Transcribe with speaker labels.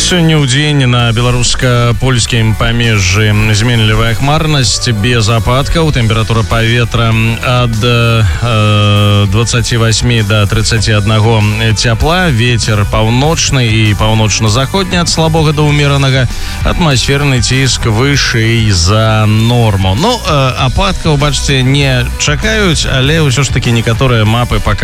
Speaker 1: Сёння ў дзень на беларуска-польскім памежжы зменлівая хмарнасць без ападкаў, тэмпература паветра ад 28 до 31 цяпла, ветер паўночны і паўночна-заходні ад слабога да ўмеранага, атмасферны ціск вышэй за норму. Ападкаў, бачыце, не чакаюць, але ўсё ж такі некаторыя мапы паказваюць